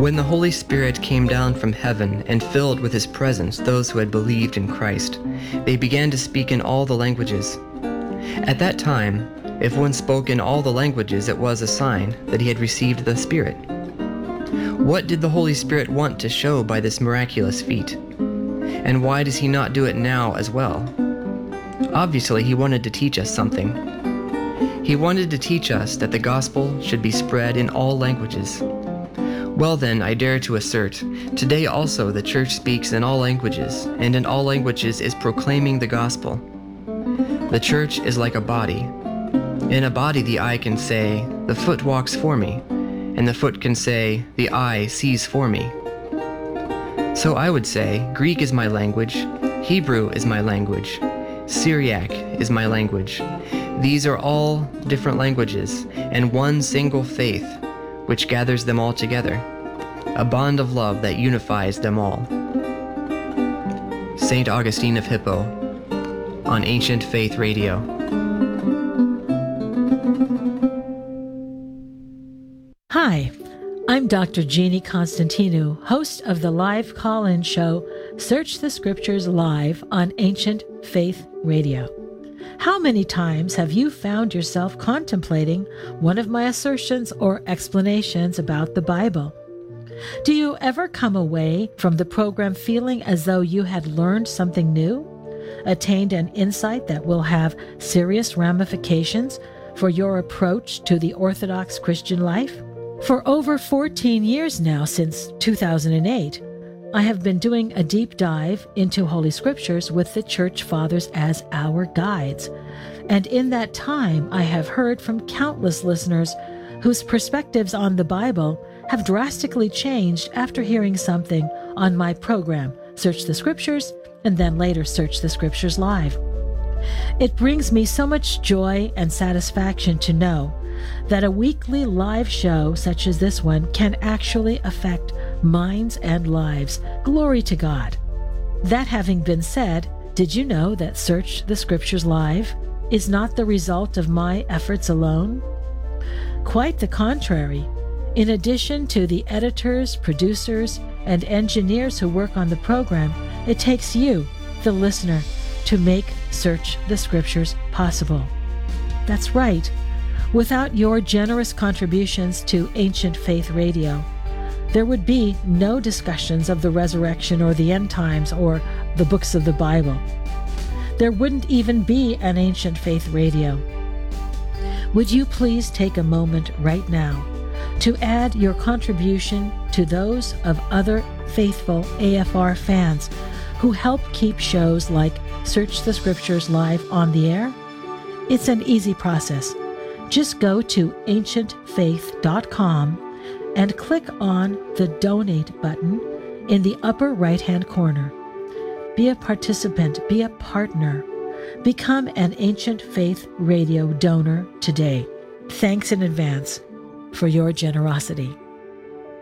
When the Holy Spirit came down from heaven and filled with his presence those who had believed in Christ, they began to speak in all the languages. At that time, if one spoke in all the languages, it was a sign that he had received the Spirit. What did the Holy Spirit want to show by this miraculous feat? And why does he not do it now as well? Obviously, he wanted to teach us something. He wanted to teach us that the gospel should be spread in all languages. Well then, I dare to assert, today also the church speaks in all languages, and in all languages is proclaiming the gospel. The church is like a body. In a body, the eye can say, "The foot walks for me," and the foot can say, "The eye sees for me." So I would say, Greek is my language, Hebrew is my language, Syriac is my language. These are all different languages, and one single faith, which gathers them all together, a bond of love that unifies them all. St. Augustine of Hippo, on Ancient Faith Radio. Hi, I'm Dr. Jeannie Constantinou, host of the live call-in show Search the Scriptures Live on Ancient Faith Radio. How many times have you found yourself contemplating one of my assertions or explanations about the Bible? Do you ever come away from the program feeling as though you had learned something new, attained an insight that will have serious ramifications for your approach to the Orthodox Christian life? For over 14 years now, since 2008, I have been doing a deep dive into Holy Scriptures with the Church Fathers as our guides. And in that time, I have heard from countless listeners whose perspectives on the Bible have drastically changed after hearing something on my program, Search the Scriptures, and then later Search the Scriptures Live. It brings me so much joy and satisfaction to know that a weekly live show such as this one can actually affect minds and lives. Glory to God. That having been said, did you know that Search the Scriptures Live is not the result of my efforts alone? Quite the contrary. In addition to the editors, producers, and engineers who work on the program, it takes you, the listener, to make Search the Scriptures possible. That's right. Without your generous contributions to Ancient Faith Radio, there would be no discussions of the resurrection or the end times or the books of the Bible. There wouldn't even be an Ancient Faith Radio. Would you please take a moment right now to add your contribution to those of other faithful AFR fans who help keep shows like Search the Scriptures Live on the air? It's an easy process. Just go to ancientfaith.com and click on the Donate button in the upper right-hand corner. Be a participant, be a partner. Become an Ancient Faith Radio donor today. Thanks in advance for your generosity.